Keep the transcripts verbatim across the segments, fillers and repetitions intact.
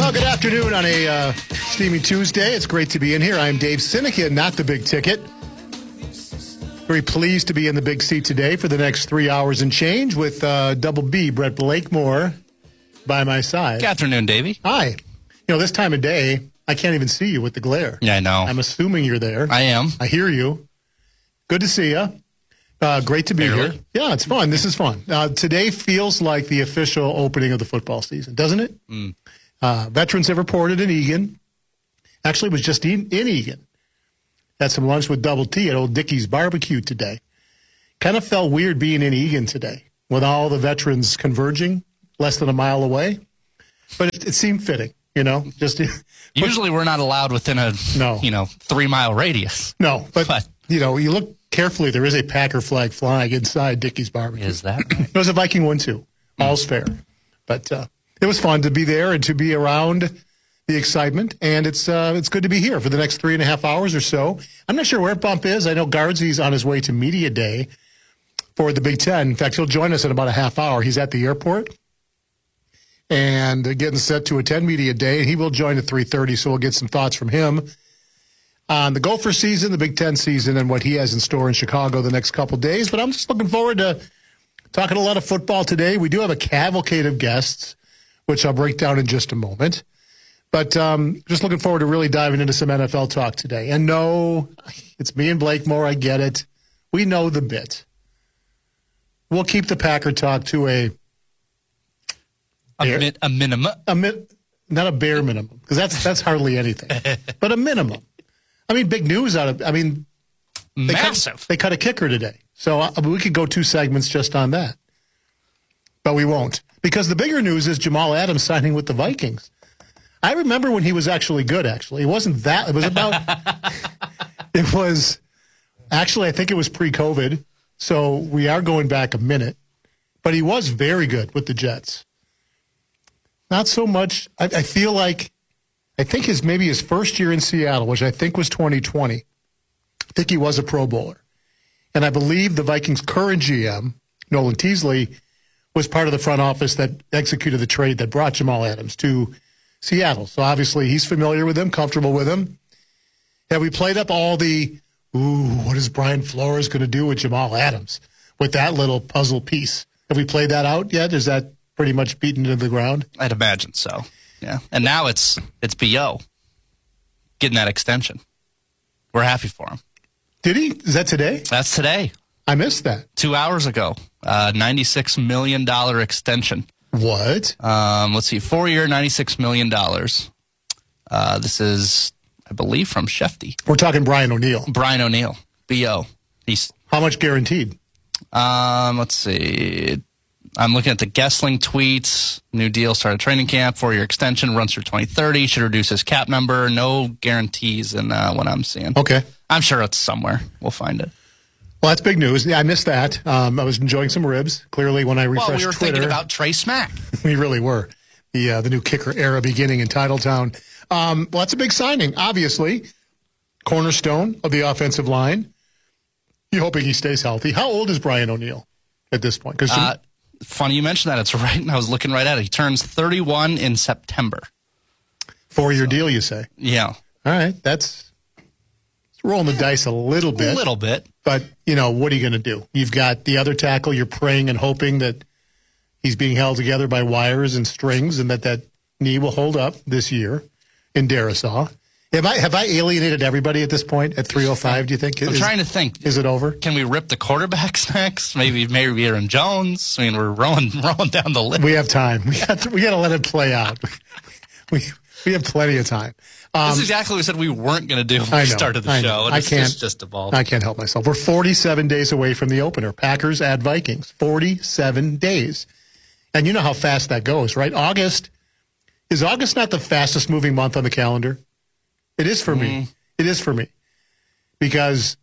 Well, good afternoon on a uh, steamy Tuesday. It's great to be in here. I'm Dave Sinekia, not the big ticket. Very pleased to be in the big seat today for the next three hours and change with uh, Double B, Brett Blakemore, by my side. Good afternoon, Davey. Hi. You know, this time of day, I can't even see you with the glare. Yeah, I know. I'm assuming you're there. I am. I hear you. Good to see you. Uh, great to be Barely. here. Yeah, it's fun. This is fun. Uh, today feels like the official opening of the football season, doesn't it? Mm. Uh, veterans have reported in Egan. Actually, it was just in, in Egan. Had some lunch with Double T at Old Dickie's Barbecue today. Kind of felt weird being in Egan today with all the veterans converging less than a mile away. But it, it seemed fitting, you know. Just Usually we're not allowed within a No. you know three-mile radius. No, but, But- you know, you look carefully, there is a Packer flag flying inside Dickie's Barbecue. Is that right? It was a Viking one, too. All's fair. But uh, it was fun to be there and to be around the excitement. And it's uh, it's good to be here for the next three and a half hours or so. I'm not sure where Bump is. I know Guardsy's on his way to Media Day for the Big Ten. In fact, he'll join us in about a half hour. He's at the airport and getting set to attend Media Day. He will join at three thirty, so we'll get some thoughts from him on the Gopher season, the Big Ten season, and what he has in store in Chicago the next couple days. But I'm just looking forward to talking a lot of football today. We do have a cavalcade of guests, which I'll break down in just a moment. But um, just looking forward to really diving into some N F L talk today. And no, it's me and Blakemore. I get it. We know the bit. We'll keep the Packer talk to a A, mi- a minimum. a mi- not a bare minimum, because that's that's hardly anything, but a minimum. I mean, big news out of. I mean, they Massive. Cut, they cut a kicker today, so uh, we could go two segments just on that, but we won't, because the bigger news is Jamal Adams signing with the Vikings. I remember when he was actually good. Actually, it wasn't that. It was about. It was actually, I think it was pre-COVID, so we are going back a minute, but he was very good with the Jets. Not so much. I, I feel like, I think his maybe his first year in Seattle, which I think was twenty twenty, I think he was a Pro Bowler. And I believe the Vikings' current G M, Nolan Teasley, was part of the front office that executed the trade that brought Jamal Adams to Seattle. So obviously he's familiar with him, comfortable with him. Have we played up all the, ooh, what is Brian Flores going to do with Jamal Adams with that little puzzle piece? Have we played that out yet? Is that pretty much beaten into the ground? I'd imagine so. Yeah. And now it's it's B O getting that extension. We're happy for him. Did he? Is that today? That's today. I missed that. Two hours ago. Uh, ninety-six million dollars extension. What? Um, let's see. Four-year, ninety-six million dollars. Uh, this is, I believe, from Shefty. We're talking Brian O'Neill. Brian O'Neill. B O. He's, How much guaranteed? um, let's see. I'm looking at the Gessling tweets. New deal started training camp. Four-year extension runs through twenty thirty. Should reduce his cap number. No guarantees in uh, what I'm seeing. Okay. I'm sure it's somewhere. We'll find it. Well, that's big news. Yeah, I missed that. Um, I was enjoying some ribs. Clearly, when I refreshed Well, we were Twitter, thinking about Trey Smack. we really were. The uh, the new kicker era beginning in Titletown. Um, well, that's a big signing. Obviously, cornerstone of the offensive line. You're hoping he stays healthy. How old is Brian O'Neill at this point? Because Uh, funny you mentioned that. It's right. I was looking right at it. He turns thirty-one in September. four-year deal, you say? Yeah. All right, that's it's rolling the dice a little bit. A little bit. But, you know, what are you going to do? You've got the other tackle. You're praying and hoping that he's being held together by wires and strings and that that knee will hold up this year in Darisaw. Have I, have I alienated everybody at this point at three oh five, do you think? I'm is, trying to think. Is it over? Can we rip the quarterbacks next? Maybe maybe Aaron Jones. I mean, we're rolling rolling down the list. We have time. We got to, we got to let it play out. We we have plenty of time. Um, this is exactly what we said we weren't going to do when I we know, started the I show. know. And I it's can't- just, just evolved. I can't help myself. We're forty-seven days away from the opener. Packers at Vikings. forty-seven days. And you know how fast that goes, right? August. Is August not the fastest moving month on the calendar? It is for mm. me. It is for me. Because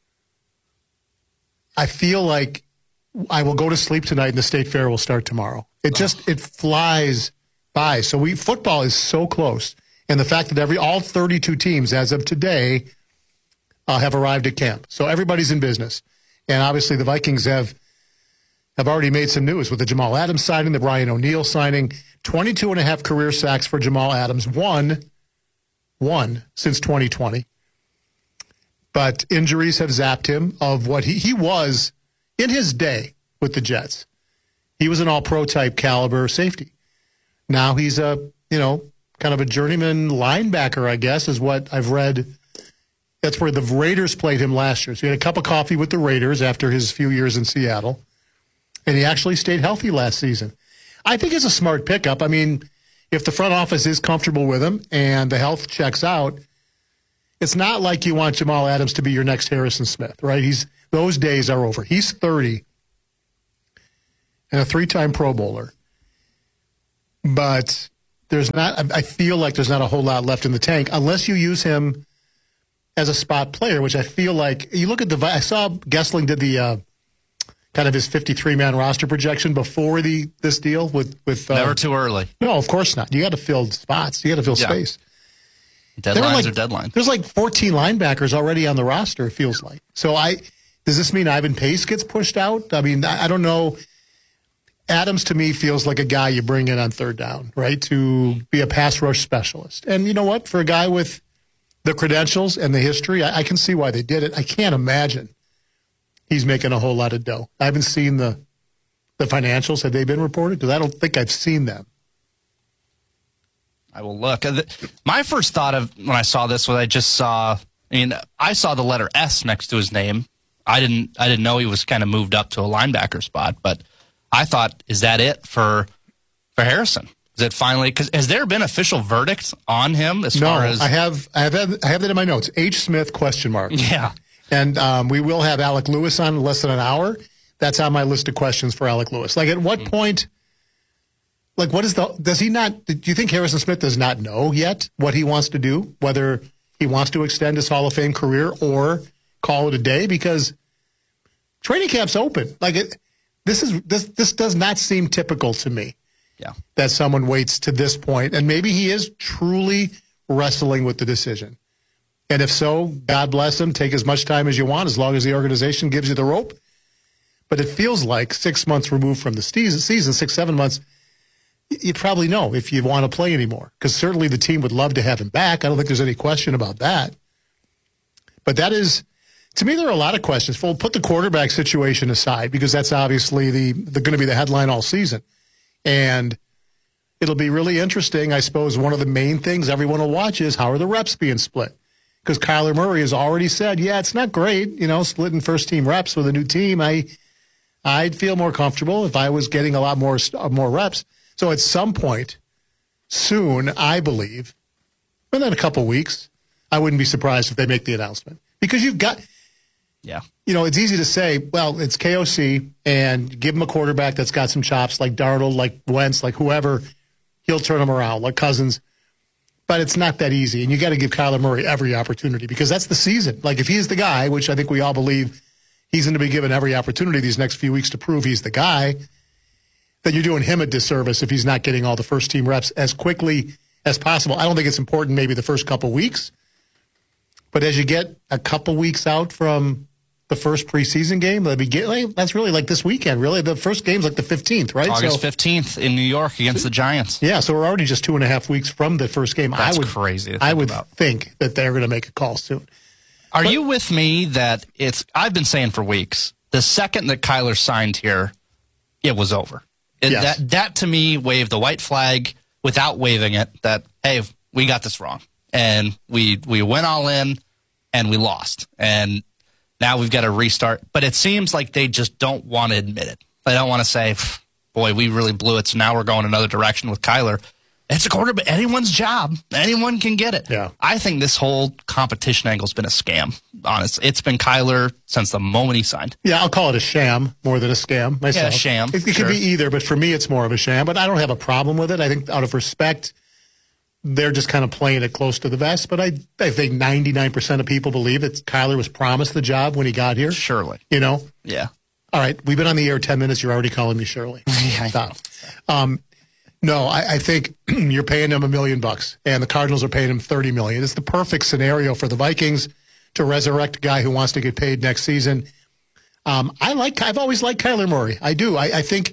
I feel like I will go to sleep tonight and the State Fair will start tomorrow. It just, it flies by. So we, football is so close. And the fact that every, all thirty-two teams as of today uh, have arrived at camp. So everybody's in business. And obviously the Vikings have, have already made some news with the Jamal Adams signing, the Brian O'Neill signing. twenty-two and a half career sacks for Jamal Adams, one, one since twenty twenty. But injuries have zapped him of what he, he was in his day with the Jets. He was an all-pro type caliber safety. Now he's a, you know, kind of a journeyman linebacker, I guess, is what I've read. That's where the Raiders played him last year. So he had a cup of coffee with the Raiders after his few years in Seattle. And he actually stayed healthy last season. I think it's a smart pickup. I mean, if the front office is comfortable with him and the health checks out, it's not like you want Jamal Adams to be your next Harrison Smith, right? He's those days are over. He's thirty and a three-time Pro Bowler. But there's not, I feel like there's not a whole lot left in the tank unless you use him as a spot player, which I feel like, you look at the, I saw Gessling did the, uh, kind of his fifty-three man roster projection before the this deal with, with uh, Never too early. No, of course not. You got to fill spots. You got to fill yeah. space. Deadlines like, are deadlines. There's like fourteen linebackers already on the roster, it feels like. So I, does this mean Ivan Pace gets pushed out? I mean, I, I don't know. Adams, to me, feels like a guy you bring in on third down, right, to be a pass rush specialist. And you know what? For a guy with the credentials and the history, I, I can see why they did it. I can't imagine he's making a whole lot of dough. I haven't seen the the financials. Have they been reported? Because I don't think I've seen them. I will look. My first thought of when I saw this was I just saw, I mean, I saw the letter S next to his name. I didn't I didn't know he was kind of moved up to a linebacker spot, but I thought, is that it for for Harrison? Is it finally, because has there been official verdict on him as no, far as? I have I have I have that in my notes. H. Smith question mark. Yeah. And um, we will have Alec Lewis on in less than an hour. That's on my list of questions for Alec Lewis. Like, at what mm-hmm. point, like, what is the, does he not, do you think Harrison Smith does not know yet what he wants to do? Whether he wants to extend his Hall of Fame career or call it a day? Because training camp's open. Like, it, this is, this, this does not seem typical to me. Yeah. That someone waits to this point, and maybe he is truly wrestling with the decision. And if so, God bless him. Take as much time as you want, as long as the organization gives you the rope. But it feels like six months removed from the season, season six, seven months, you probably know if you want to play anymore. Because certainly the team would love to have him back. I don't think there's any question about that. But that is, to me, there are a lot of questions. We'll put the quarterback situation aside, because that's obviously the, the going to be the headline all season. And it'll be really interesting. I suppose one of the main things everyone will watch is how are the reps being split? Because Kyler Murray has already said, yeah, it's not great, you know, splitting first-team reps with a new team. I, I'd feel more comfortable if I was getting a lot more more reps. So at some point soon, I believe, within a couple weeks, I wouldn't be surprised if they make the announcement. Because you've got, yeah, you know, it's easy to say, well, it's K O C, and give him a quarterback that's got some chops, like Darnold, like Wentz, like whoever, he'll turn them around, like Cousins. But it's not that easy, and you got to give Kyler Murray every opportunity, because that's the season. Like, if he's the guy, which I think we all believe he's going to be given every opportunity these next few weeks to prove he's the guy, then you're doing him a disservice if he's not getting all the first-team reps as quickly as possible. I don't think it's important maybe the first couple weeks, but as you get a couple weeks out from the first preseason game, that's really like this weekend, really. The first game's like the fifteenth, right? August fifteenth in New York against the Giants. Yeah, so we're already just two and a half weeks from the first game. That's I would, crazy to think I would about. think that they're going to make a call soon. Are but, you with me that it's, I've been saying for weeks, the second that Kyler signed here, it was over. It, yes. That, that to me waved the white flag without waving it that, hey, we got this wrong. And we, we went all in and we lost. And now we've got to restart. But it seems like they just don't want to admit it. They don't want to say, boy, we really blew it, so now we're going another direction with Kyler. It's a quarterback. Anyone's job. Anyone can get it. Yeah. I think this whole competition angle has been a scam, honestly. It's been Kyler since the moment he signed. Yeah, I'll call it a sham more than a scam myself. Yeah, a sham. It, it sure. could be either, but for me it's more of a sham. But I don't have a problem with it. I think out of respect, they're just kind of playing it close to the vest. But I, I think ninety-nine percent of people believe that Kyler was promised the job when he got here. Surely. You know? Yeah. All right, we've been on the air ten minutes. You're already calling me Shirley. Yeah, Stop. Um, no, I, I think you're paying him a million bucks, and the Cardinals are paying him thirty million. It's the perfect scenario for the Vikings to resurrect a guy who wants to get paid next season. Um, I like. I've always liked Kyler Murray. I do. I, I think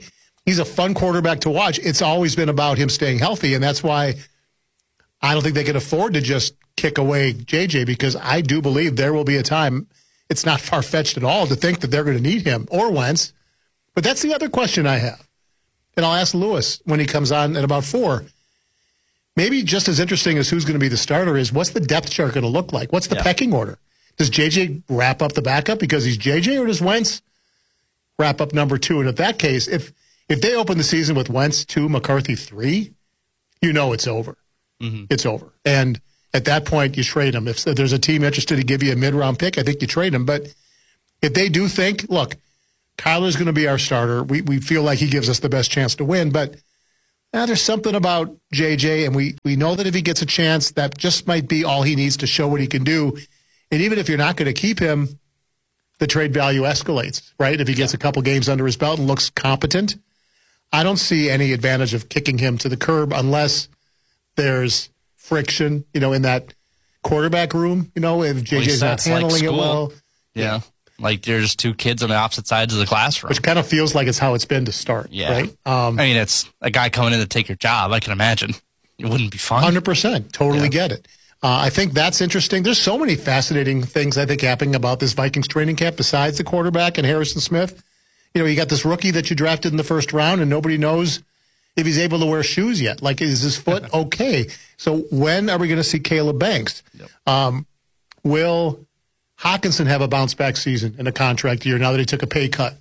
he's a fun quarterback to watch. It's always been about him staying healthy, and that's why I don't think they can afford to just kick away J J, because I do believe there will be a time, it's not far-fetched at all to think that they're going to need him or Wentz. But that's the other question I have. And I'll ask Lewis when he comes on at about four. Maybe just as interesting as who's going to be the starter is what's the depth chart going to look like? What's the yeah. pecking order? Does J J wrap up the backup because he's J J, or does Wentz wrap up number two? And in that case, if if they open the season with Wentz two, McCarthy three, you know it's over. Mm-hmm. It's over. And at that point, you trade him. If there's a team interested to give you a mid-round pick, I think you trade him. But if they do think, look, Kyler's going to be our starter, we we feel like he gives us the best chance to win, but uh, there's something about J J, and we, we know that if he gets a chance, that just might be all he needs to show what he can do. And even if you're not going to keep him, the trade value escalates, right? If he gets a couple games under his belt and looks competent, I don't see any advantage of kicking him to the curb unless there's friction, you know, in that quarterback room, you know, if J J's not handling like it well. Yeah. Like there's two kids on the opposite sides of the classroom. Which kind of feels like it's how it's been to start, yeah. right? Um, I mean, it's a guy coming in to take your job. I can imagine. It wouldn't be fun. one hundred percent. Totally yeah. get it. Uh, I think that's interesting. There's so many fascinating things, I think, happening about this Vikings training camp besides the quarterback and Harrison Smith. You know, you got this rookie that you drafted in the first round, and nobody knows if he's able to wear shoes yet. Like, is his foot okay? So when are we going to see Caleb Banks? Yep. Um, will Hawkinson have a bounce-back season in a contract year now that he took a pay cut?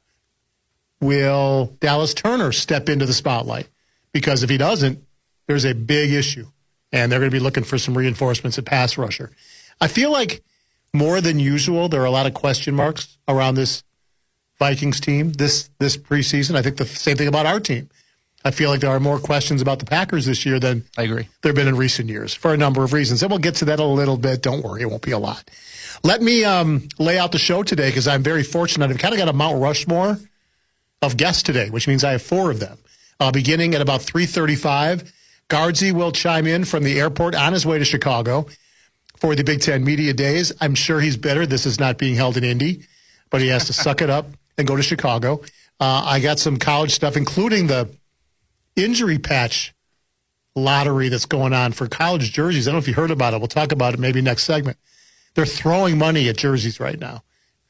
Will Dallas Turner step into the spotlight? Because if he doesn't, there's a big issue, and they're going to be looking for some reinforcements at pass rusher. I feel like more than usual, there are a lot of question marks around this Vikings team this this preseason. I think the same thing about our team. I feel like there are more questions about the Packers this year than I agree. there have been in recent years for a number of reasons. And we'll get to that a little bit. Don't worry, it won't be a lot. Let me um, lay out the show today because I'm very fortunate. I've kind of got a Mount Rushmore of guests today, which means I have four of them. Uh, beginning at about three thirty-five, Guardsy will chime in from the airport on his way to Chicago for the Big Ten Media Days. I'm sure he's bitter. This is not being held in Indy, but he has to suck it up and go to Chicago. Uh, I got some college stuff, including the injury patch lottery that's going on for college jerseys. I don't know if you heard about it. We'll talk about it maybe next segment. They're throwing money at jerseys right now.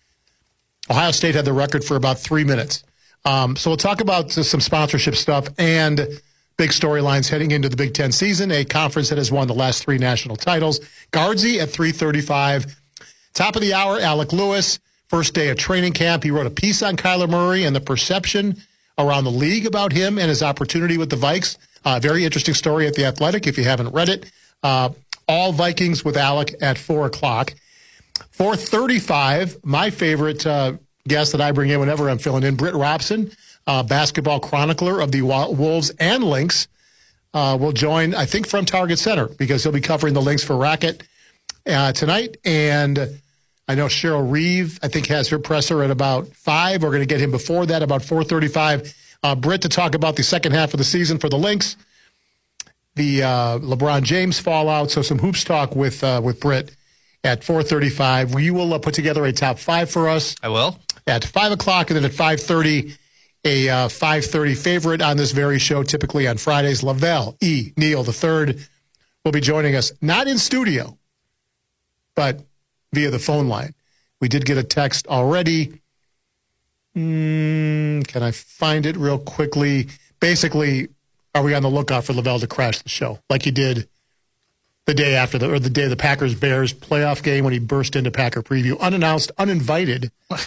Ohio State had the record for about three minutes. Um, so we'll talk about some sponsorship stuff and big storylines heading into the Big Ten season, a conference that has won the last three national titles. Guardsy at three thirty-five. Top of the hour, Alec Lewis. First day of training camp. He wrote a piece on Kyler Murray and the perception around the league about him and his opportunity with the Vikes. Uh, very interesting story at The Athletic if you haven't read it. Uh, all Vikings with Alec at four o'clock. four thirty-five, my favorite uh, guest that I bring in whenever I'm filling in, Britt Robson, uh, basketball chronicler of the Wolves and Lynx, uh, will join, I think, from Target Center because he'll be covering the Lynx for Racket uh, tonight. And I know Cheryl Reeve, I think, has her presser at about five. We're going to get him before that, about four thirty-five. Uh, Britt to talk about the second half of the season for the Lynx, the uh, LeBron James fallout, so some hoops talk with uh, with Britt at four thirty-five. You will uh, put together a top five for us. I will. At five o'clock, and then at five thirty, a uh, five thirty favorite on this very show, typically on Fridays, Lavelle E. Neal the third will be joining us, not in studio, but via the phone line. We did get a text already. Mm, can I find it real quickly? Basically, are we on the lookout for Lavelle to crash the show like he did the day after the or the day of the Packers-Bears playoff game when he burst into Packer Preview, unannounced, uninvited,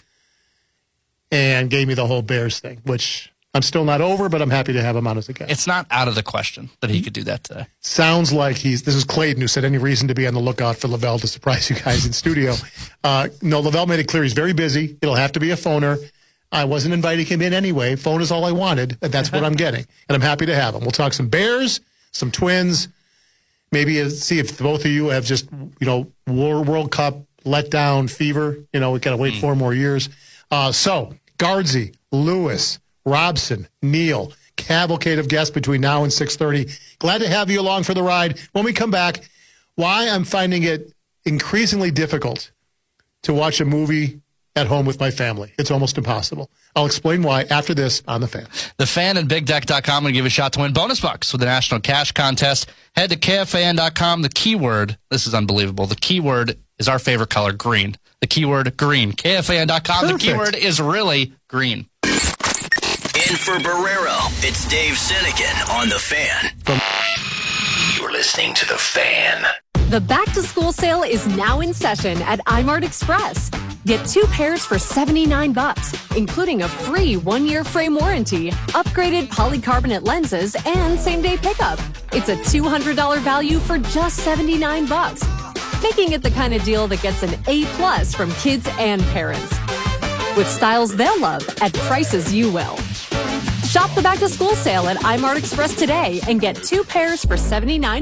and gave me the whole Bears thing, which I'm still not over, but I'm happy to have him on as a guest. It's not out of the question that he could do that today. Sounds like he's, this is Clayton who said any reason to be on the lookout for Lavelle to surprise you guys in studio. Uh, no, Lavelle made it clear he's very busy. It'll have to be a phoner. I wasn't inviting him in anyway. Phone is all I wanted, and that's what I'm getting. And I'm happy to have him. We'll talk some Bears, some Twins, maybe see if both of you have just, you know, World Cup letdown fever. You know, we got to wait mm. four more years. Uh, so, Guardsy, Lewis, Robson, Neal, cavalcade of guests between now and six thirty. Glad to have you along for the ride. When we come back, why I'm finding it increasingly difficult to watch a movie at home with my family. It's almost impossible. I'll explain why after this on The Fan. The Fan and big deck dot com will give you a shot to win bonus bucks with the National Cash Contest. Head to K F A N dot com. The keyword, this is unbelievable, the keyword is our favorite color, green. The keyword, green. K F A N dot com. Perfect. The keyword is really green. In for Barrero, it's Dave Sinekin on The Fan. From- You're listening to The Fan. The back-to-school sale is now in session at iMart Express. Get two pairs for seventy-nine bucks, including a free one-year frame warranty, upgraded polycarbonate lenses, and same-day pickup. It's a two hundred dollars value for just seventy-nine bucks, making it the kind of deal that gets an A plus from kids and parents. With styles they'll love at prices you will. Shop the back-to-school sale at iMart Express today and get two pairs for seventy-nine dollars.